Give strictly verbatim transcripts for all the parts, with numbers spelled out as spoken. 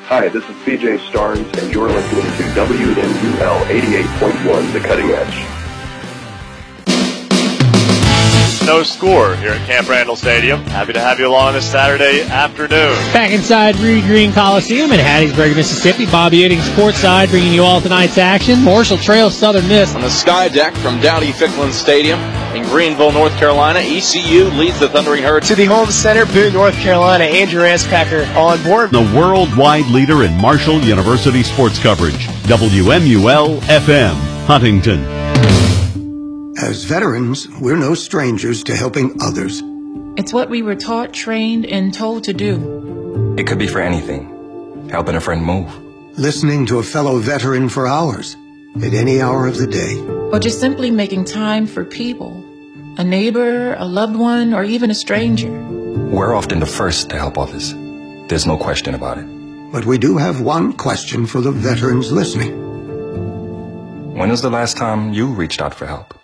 Hi, this is B J Starnes, and you're listening to W M U L eighty-eight point one, The Cutting Edge. No score here at Camp Randall Stadium. Happy to have you along this Saturday afternoon. Back inside Reed Green Coliseum in Hattiesburg, Mississippi. Bobby Eddings courtside, bringing you all tonight's action. Marshall Trail Southern Miss. On the sky deck from Dowdy-Ficklin Stadium in Greenville, North Carolina, E C U leads the Thundering Herd to the home center, Boone, North Carolina. Andrew Anspacker on board. The worldwide leader in Marshall University sports coverage. W M U L F M, Huntington. As veterans, we're no strangers to helping others. It's what we were taught, trained, and told to do. It could be for anything. Helping a friend move. Listening to a fellow veteran for hours, at any hour of the day. Or just simply making time for people. A neighbor, a loved one, or even a stranger. We're often the first to help others. There's no question about it. But we do have one question for the veterans listening. When was the last time you reached out for help?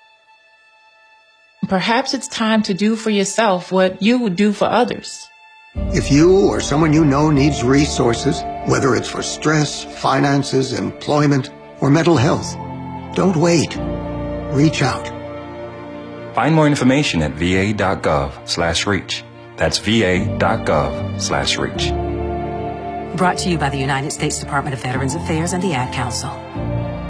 Perhaps it's time to do for yourself what you would do for others. If you or someone you know needs resources, whether it's for stress, finances, employment, or mental health, don't wait. Reach out. Find more information at va.gov slash reach. That's va.gov slash reach. Brought to you by the United States Department of Veterans Affairs and the Ad Council.